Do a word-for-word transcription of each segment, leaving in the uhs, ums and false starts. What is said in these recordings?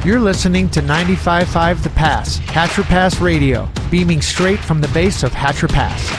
You're listening to ninety-five point five The Pass, Hatcher Pass Radio, beaming straight from the base of Hatcher Pass.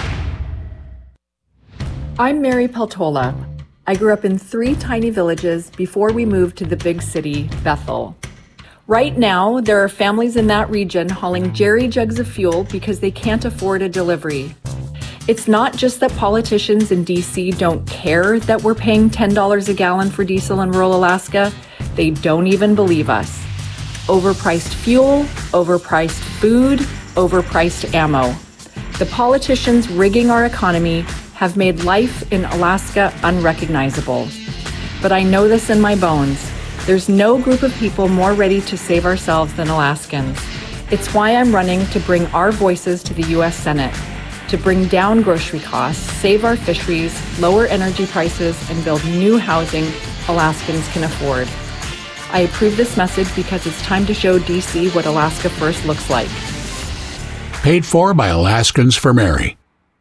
I'm Mary Peltola. I grew up in three tiny villages before we moved to the big city, Bethel. Right now, there are families in that region hauling jerry jugs of fuel because they can't afford a delivery. It's not just that politicians in D C don't care that we're paying ten dollars a gallon for diesel in rural Alaska. They don't even believe us. Overpriced fuel, overpriced food, overpriced ammo. The politicians rigging our economy have made life in Alaska unrecognizable. But I know this in my bones. There's no group of people more ready to save ourselves than Alaskans. It's why I'm running to bring our voices to the U S Senate, to bring down grocery costs, save our fisheries, lower energy prices, and build new housing Alaskans can afford. I approve this message because it's time to show D C what Alaska First looks like. Paid for by Alaskans for Mary.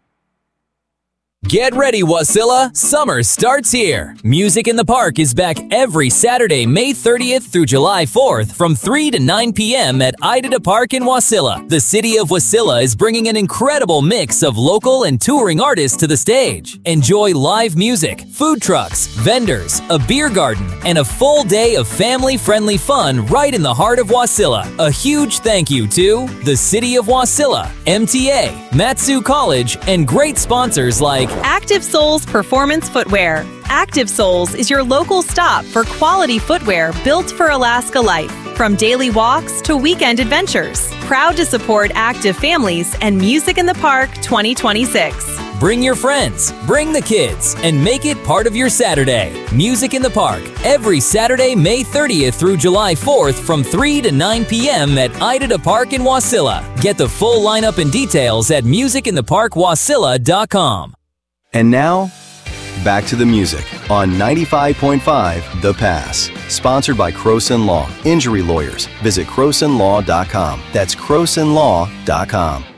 Get ready, Wasilla! Summer starts here! Music in the Park is back every Saturday, May thirtieth through July fourth from three to nine p.m. at Idada Park in Wasilla. The city of Wasilla is bringing an incredible mix of local and touring artists to the stage. Enjoy live music, food trucks, vendors, a beer garden, and a full day of family-friendly fun right in the heart of Wasilla. A huge thank you to the City of Wasilla, M T A, Matsu College, and great sponsors like Active Soles Performance Footwear. Active Soles is your local stop for quality footwear built for Alaska life. From daily walks to weekend adventures. Proud to support active families and Music in the Park twenty twenty-six. Bring your friends, bring the kids, and make it part of your Saturday. Music in the Park, every Saturday, May thirtieth through July fourth from three to nine p.m. at Idada Park in Wasilla. Get the full lineup and details at music in the park wasilla dot com. And now, back to the music on ninety-five point five The Pass. Sponsored by Croson Law. Injury lawyers. Visit croson law dot com. That's croson law dot com.